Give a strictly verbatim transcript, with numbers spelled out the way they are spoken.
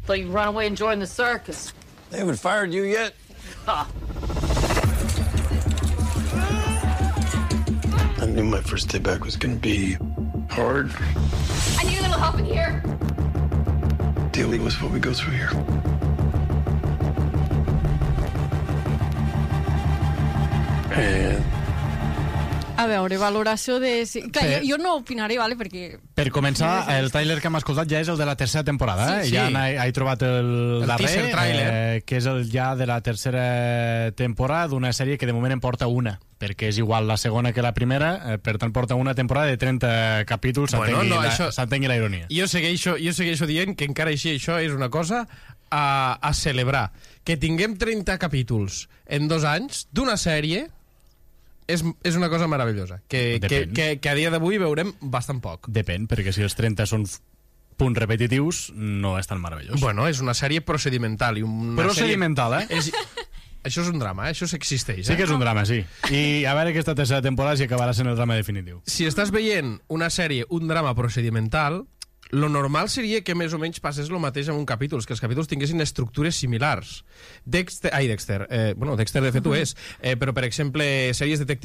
Thought you ran away and joined the circus. They haven't fired you yet? Ha. I knew my first day back was going to be hard. I need a little help in here. Dealing with what we go through here. And... A veure, valoració de... Clar, Per- jo, jo no opinaré, vale, perquè... Per començar, el tràiler que hem escoltat ja és el de la tercera temporada, eh? Sí, sí. Ja he, he trobat el, El darrer, teaser trailer. eh, que és el ja de la tercera temporada d'una sèrie que de moment en porta una, perquè és igual la segona que la primera, eh, per tant porta una temporada de trenta capítols, Bueno, s'entengui no, la, això- s'entengui la ironia. Jo segueixo, jo segueixo dient que encara així això és una cosa a, a celebrar. Que tinguem trenta capítols en dos anys d'una sèrie és, és una cosa meravellosa. Que, que, Depèn. que, que a dia d'avui veurem bastant poc. Depèn, perquè si els trenta són f- punts repetitius, no és tan meravellós. Bueno, és una sèrie procedimental. I una Procedimental, eh? Sèrie... És... Això és un drama, eh? Això existeix. Sí Eh? que és un drama, sí. I a veure aquesta tercera temporada si acabarà sent el drama definitiu. Si estàs veient una sèrie, un drama procedimental, lo normal seria que més o menys passés el mateix en un capítol, que els capítols tinguessin estructures similars. Dexter, ai, Dexter, eh, bueno, Dexter de fet ho és, eh, però per exemple, sèries detectives